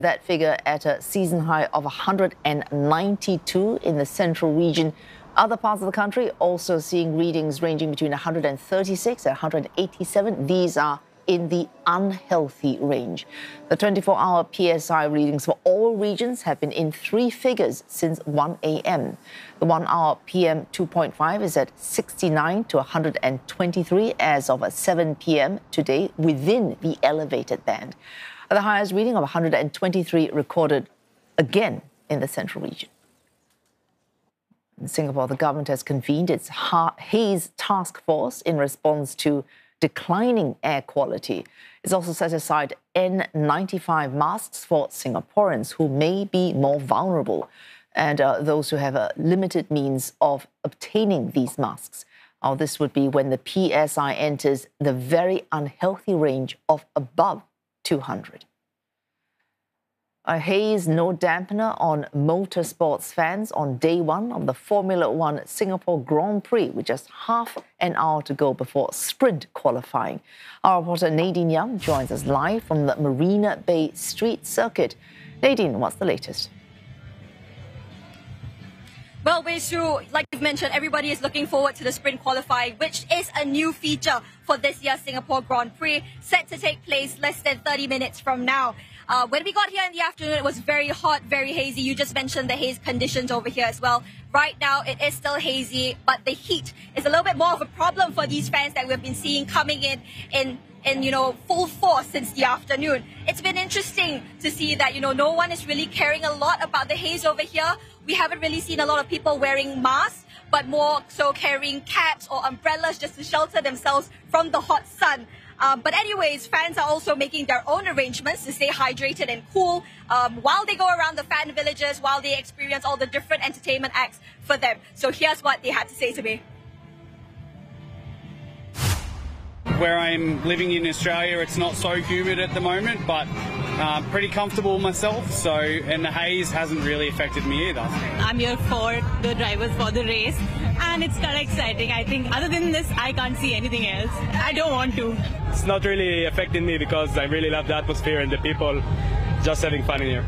That figure at a season high of 192 in the central region. Other parts of the country also seeing readings ranging between 136 and 187. These are in the unhealthy range. The 24-hour PSI readings for all regions have been in three figures since 1 a.m. The 1-hour PM 2.5 is at 69 to 123 as of 7 p.m. today, within the elevated band. The highest reading of 123 recorded again in the central region. In Singapore, the government has convened its haze task force in response to declining air quality. It's also set aside N95 masks for Singaporeans who may be more vulnerable and those who have a limited means of obtaining these masks. This would be when the PSI enters the very unhealthy range of above 200. A haze no dampener on motorsports fans on day one of the Formula One Singapore Grand Prix with just half an hour to go before sprint qualifying. Our reporter Nadine Young joins us live from the Marina Bay Street Circuit. Nadine, what's the latest? Well, Wei Shu, like you've mentioned, everybody is looking forward to the sprint qualifying, which is a new feature for this year's Singapore Grand Prix, set to take place less than 30 minutes from now. When we got here in the afternoon, it was very hot, very hazy. You just mentioned the haze conditions over here as well. Right now, it is still hazy, but the heat is a little bit more of a problem for these fans that we've been seeing coming in full force since the afternoon. It's been interesting to see that, no one is really caring a lot about the haze over here. We haven't really seen a lot of people wearing masks, but more so carrying caps or umbrellas just to shelter themselves from the hot sun. But anyways, fans are also making their own arrangements to stay hydrated and cool while they go around the fan villages, while they experience all the different entertainment acts for them. So here's what they had to say to me. Where I'm living in Australia, it's not so humid at the moment, but pretty comfortable myself. And the haze hasn't really affected me either. I'm here for the drivers for the race, and it's kind of exciting. I think other than this, I can't see anything else. I don't want to. It's not really affecting me because I really love the atmosphere and the people just having fun in here.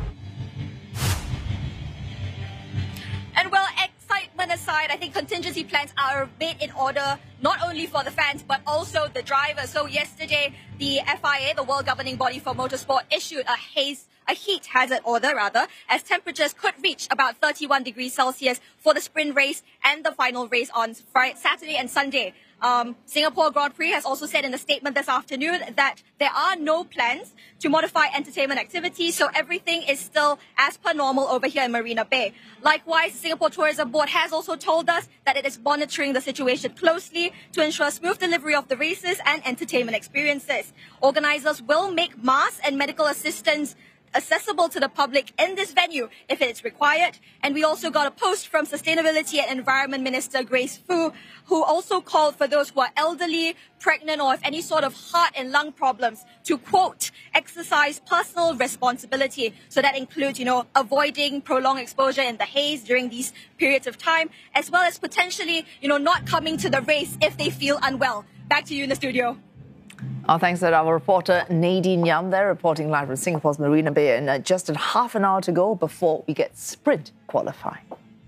And well, excitement aside, I think contingency plans are made in order not only for the fans but also the drivers. So yesterday, the FIA, the World Governing Body for Motorsport, issued a heat hazard order, as temperatures could reach about 31 degrees Celsius for the sprint race and the final race on Saturday and Sunday. Singapore Grand Prix has also said in a statement this afternoon that there are no plans to modify entertainment activities, so everything is still as per normal over here in Marina Bay. Likewise, the Singapore Tourism Board has also told us that it is monitoring the situation closely to ensure smooth delivery of the races and entertainment experiences. Organisers will make masks and medical assistance accessible to the public in this venue if it is required. And we also got a post from Sustainability and Environment Minister Grace Fu, who also called for those who are elderly, pregnant, or have any sort of heart and lung problems to, quote, exercise personal responsibility. So that includes, avoiding prolonged exposure in the haze during these periods of time, as well as potentially, not coming to the race if they feel unwell. Back to you in the studio. Thanks to our reporter Nadine Yam there, reporting live from Singapore's Marina Bay, and just a half an hour to go before we get sprint qualifying.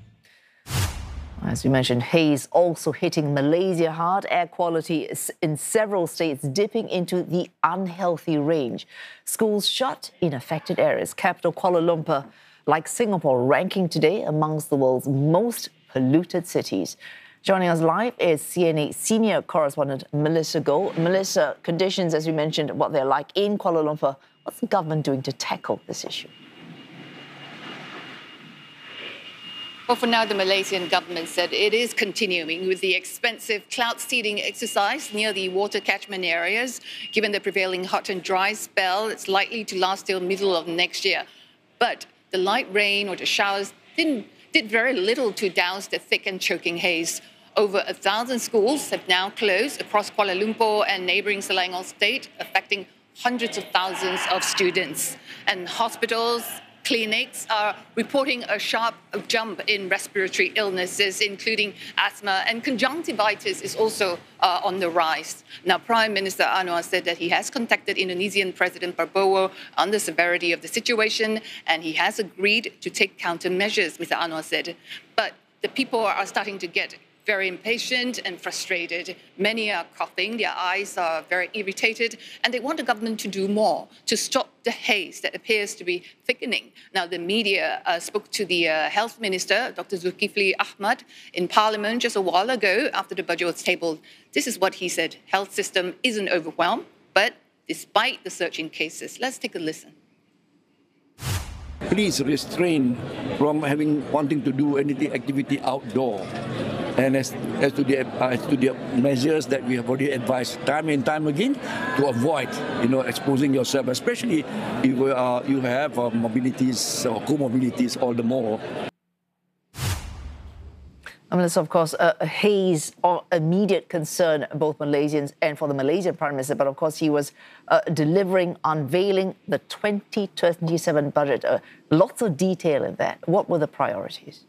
As we mentioned, haze also hitting Malaysia hard. Air quality is in several states dipping into the unhealthy range. Schools shut in affected areas. Capital Kuala Lumpur, like Singapore, ranking today amongst the world's most polluted cities. Joining us live is CNA senior correspondent Melissa Goh. Melissa, conditions, as you mentioned, what they're like in Kuala Lumpur. What's the government doing to tackle this issue? Well, for now, the Malaysian government said it is continuing with the expensive cloud seeding exercise near the water catchment areas. Given the prevailing hot and dry spell, it's likely to last till middle of next year. But the light rain or the showers did very little to douse the thick and choking haze. Over 1,000 schools have now closed across Kuala Lumpur and neighbouring Selangor State, affecting hundreds of thousands of students. And hospitals, clinics are reporting a sharp jump in respiratory illnesses, including asthma, and conjunctivitis is also on the rise. Now, Prime Minister Anwar said that he has contacted Indonesian President Prabowo on the severity of the situation, and he has agreed to take countermeasures, Mr. Anwar said. But the people are starting to get very impatient and frustrated. Many are coughing, their eyes are very irritated, and they want the government to do more to stop the haze that appears to be thickening. Now, the media spoke to the Health Minister, Dr. Zulkifli Ahmad, in Parliament just a while ago after the budget was tabled. This is what he said. Health system isn't overwhelmed, but despite the surge in cases. Let's take a listen. Please restrain from wanting to do any activity outdoor. And as to the measures that we have already advised time and time again to avoid, exposing yourself, especially if you have mobilities or comorbidities, all the more. I mean, it's of course a haze of immediate concern, both Malaysians and for the Malaysian Prime Minister. But of course, he was unveiling the 2027 budget. Lots of detail in that. What were the priorities?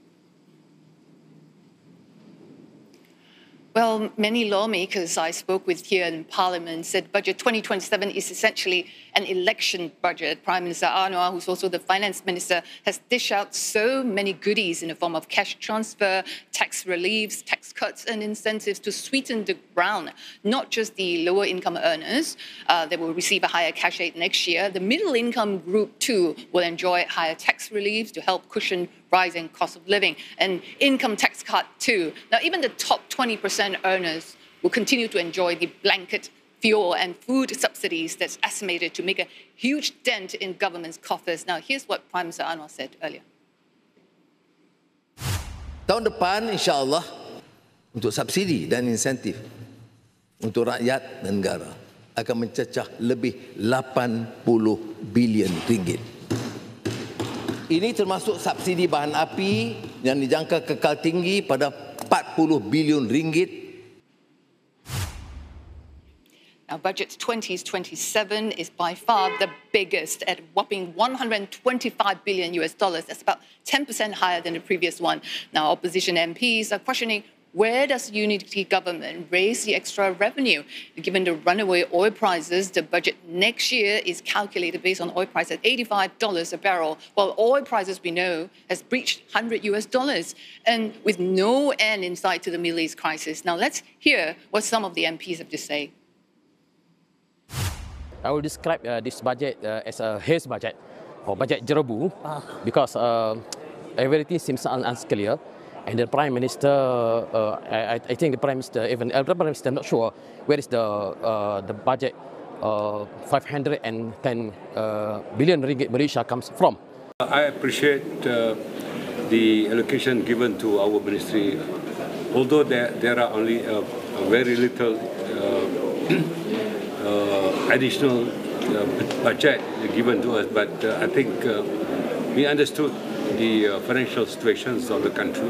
Well, many lawmakers I spoke with here in Parliament said Budget 2027 is essentially an election budget. Prime Minister Anwar, who's also the Finance Minister, has dished out so many goodies in the form of cash transfer, tax reliefs, tax cuts and incentives to sweeten the ground. Not just the lower income earners, they will receive a higher cash aid next year. The middle income group too will enjoy higher tax reliefs to help cushion rising cost of living, and income tax cut too. Now, even the top 20% earners will continue to enjoy the blanket fuel and food subsidies that's estimated to make a huge dent in government's coffers. Now, here's what Prime Minister Anwar said earlier. Tahun depan, insyaAllah, untuk subsidi dan insentif untuk rakyat dan negara akan mencecah lebih 80 bilion ringgit. Ini termasuk subsidi bahan api yang dijangka kekal tinggi pada 40 bilion ringgit. Now, Budget 2027 is by far the biggest at whopping $125 billion. That's about 10% higher than the previous one. Now, opposition MPs are questioning, where does unity government raise the extra revenue? Given the runaway oil prices, the budget next year is calculated based on oil price at $85 a barrel, while oil prices, we know, has breached $100, and with no end in sight to the Middle East crisis. Now, let's hear what some of the MPs have to say. I will describe this budget as a haze budget, or budget jerebu, because everything seems unclear. And the Prime Minister, I think the Prime Minister, even the Prime Minister, not sure where is the budget 510 billion ringgit Malaysia comes from. I appreciate the allocation given to our ministry, although there are only very little additional budget given to us, but I think we understood the financial situations of the country.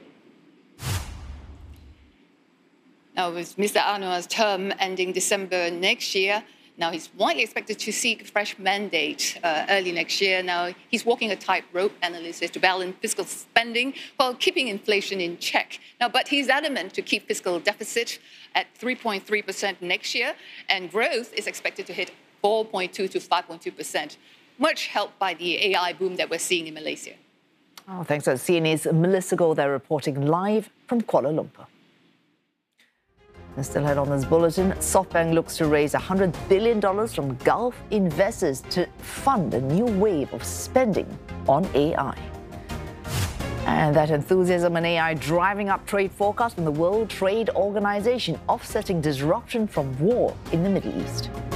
Now, with Mr. Anwar's term ending December next year, now he's widely expected to seek a fresh mandate early next year. Now, he's walking a tightrope, analysts say, to balance fiscal spending while keeping inflation in check. Now, but he's adamant to keep fiscal deficit at 3.3% next year, and growth is expected to hit 4.2 to 5.2%, much helped by the AI boom that we're seeing in Malaysia. Oh, thanks. CNA's Melissa Goh there reporting live from Kuala Lumpur. And still ahead on this bulletin, SoftBank looks to raise $100 billion from Gulf investors to fund a new wave of spending on AI. And that enthusiasm in AI driving up trade forecasts from the World Trade Organization, offsetting disruption from war in the Middle East.